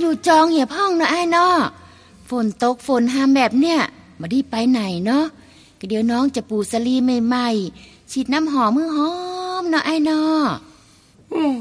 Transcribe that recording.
อยู่จองเหี่ยพ่องเนาะไอ้เนาะฝนตกฝนห้ามแบบเนี้ยมาดีไปไหนเนาะก็เดี๋ยวน้องจะปูสลีใหม่ๆฉีดน้ำหอมมือหอมเนาะไอ้เนาะ